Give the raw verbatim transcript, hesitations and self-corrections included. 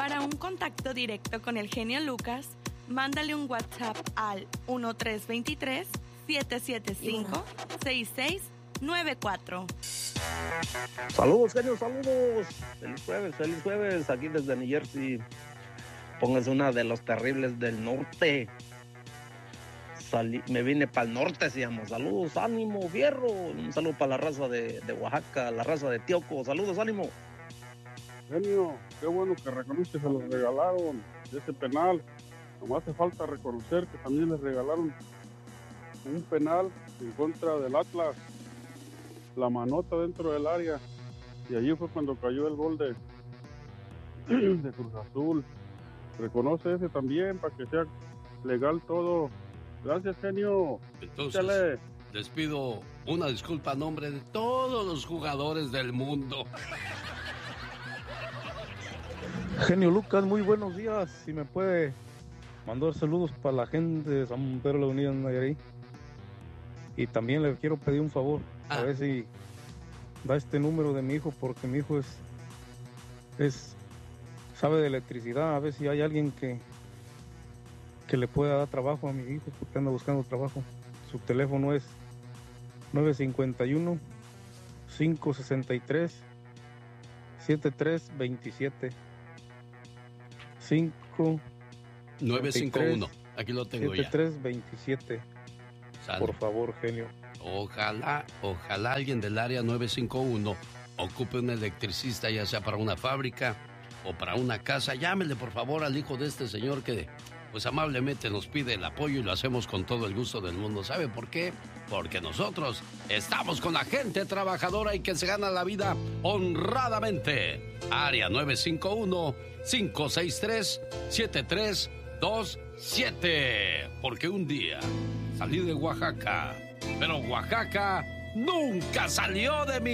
Para un contacto directo con el genio Lucas, mándale un WhatsApp al uno tres dos tres, siete siete cinco, seis seis nueve cuatro. Saludos, genio, saludos. Feliz jueves, feliz jueves, aquí desde New Jersey. Póngase una de los terribles del norte. Salí, me vine para el norte, se llama. Saludos, ánimo, fierro. Un saludo para la raza de, de Oaxaca, la raza de Tioco. Saludos, ánimo. Genio, qué bueno que reconoce que se les regalaron de ese penal. Nomás hace falta reconocer que también les regalaron un penal en contra del Atlas. La manota dentro del área. Y allí fue cuando cayó el gol de, de Cruz Azul. Reconoce ese también para que sea legal todo. Gracias, genio. Entonces, Échale. Les pido una disculpa a nombre de todos los jugadores del mundo. Genio Lucas, muy buenos días. Si me puede mandar saludos para la gente de San Pedro de la Unida en Nayarit. Y también le quiero pedir un favor. Ah. A ver si da este número de mi hijo, porque mi hijo es, es sabe de electricidad. A ver si hay alguien que que le pueda dar trabajo a mi hijo, porque anda buscando trabajo. Su teléfono es nueve cinco uno, cinco seis tres, siete tres dos siete. cinco nueve cinco uno, aquí lo tengo siete tres dos siete. Sale. Por favor, genio. Ojalá, ojalá alguien del área nueve cinco uno ocupe un electricista, ya sea para una fábrica o para una casa. Llámele, por favor, al hijo de este señor que pues amablemente nos pide el apoyo y lo hacemos con todo el gusto del mundo. ¿Sabe por qué? Porque nosotros estamos con la gente trabajadora y que se gana la vida honradamente. Área nueve cinco uno, cinco seis tres, siete tres dos siete. Porque un día salí de Oaxaca, pero Oaxaca nunca salió de mí.